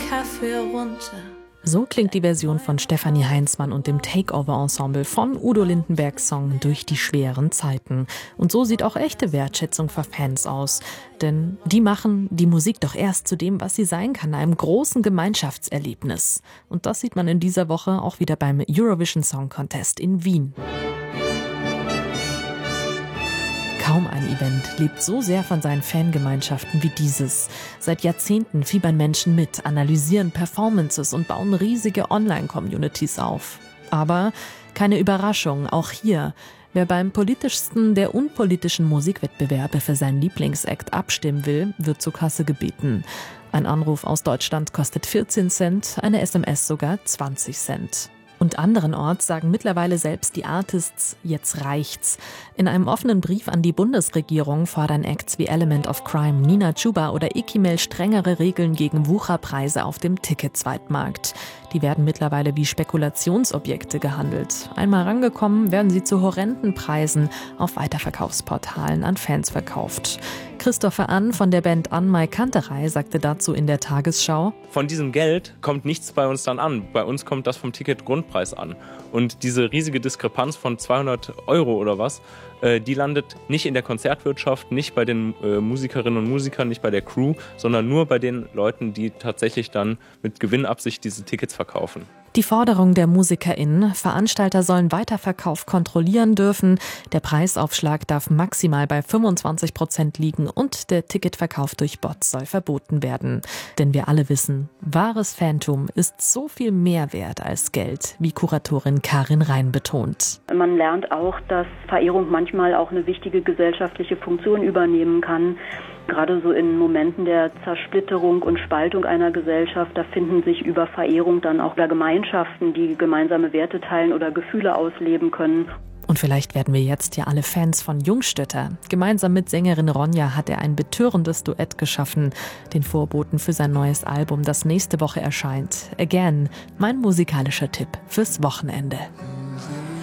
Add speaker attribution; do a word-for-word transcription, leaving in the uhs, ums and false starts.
Speaker 1: Kaffee runter.
Speaker 2: So klingt die Version von Stefanie Heinzmann und dem Takeover-Ensemble von Udo Lindenbergs Song Durch die schweren Zeiten. Und so sieht auch echte Wertschätzung für Fans aus. Denn die machen die Musik doch erst zu dem, was sie sein kann, einem großen Gemeinschaftserlebnis. Und das sieht man in dieser Woche auch wieder beim Eurovision Song Contest in Wien. Kaum ein Event lebt so sehr von seinen Fangemeinschaften wie dieses. Seit Jahrzehnten fiebern Menschen mit, analysieren Performances und bauen riesige Online-Communities auf. Aber keine Überraschung, auch hier. Wer beim politischsten der unpolitischen Musikwettbewerbe für seinen Lieblingsakt abstimmen will, wird zur Kasse gebeten. Ein Anruf aus Deutschland kostet vierzehn Cent, eine S M S sogar zwanzig Cent. Und anderenorts sagen mittlerweile selbst die Artists, jetzt reicht's. In einem offenen Brief an die Bundesregierung fordern Acts wie Element of Crime, Nina Chuba oder Ikimel strengere Regeln gegen Wucherpreise auf dem Ticketsweitmarkt. Die werden mittlerweile wie Spekulationsobjekte gehandelt. Einmal rangekommen, werden sie zu horrenden Preisen auf Weiterverkaufsportalen an Fans verkauft. Christopher Ann von der Band Anmai Kanterei sagte dazu in der Tagesschau:
Speaker 3: Von diesem Geld kommt nichts bei uns dann an. Bei uns kommt das vom Ticketgrundpreis an. Und diese riesige Diskrepanz von zweihundert Euro oder was, äh, die landet nicht in der Konzertwirtschaft, nicht bei den äh, Musikerinnen und Musikern, nicht bei der Crew, sondern nur bei den Leuten, die tatsächlich dann mit Gewinnabsicht diese Tickets verkaufen.
Speaker 2: Die Forderung der MusikerInnen, Veranstalter sollen Weiterverkauf kontrollieren dürfen, der Preisaufschlag darf maximal bei fünfundzwanzig Prozent liegen und der Ticketverkauf durch Bots soll verboten werden. Denn wir alle wissen, wahres Fantum ist so viel mehr wert als Geld, wie Kuratorin Karin Rhein betont.
Speaker 4: Man lernt auch, dass Verehrung manchmal auch eine wichtige gesellschaftliche Funktion übernehmen kann. Gerade so in Momenten der Zersplitterung und Spaltung einer Gesellschaft, da finden sich über Verehrung dann auch Gemeinschaften, die gemeinsame Werte teilen oder Gefühle ausleben können.
Speaker 2: Und vielleicht werden wir jetzt ja alle Fans von Jungstötter. Gemeinsam mit Sängerin Ronja hat er ein betörendes Duett geschaffen, den Vorboten für sein neues Album, das nächste Woche erscheint. Again, mein musikalischer Tipp fürs Wochenende.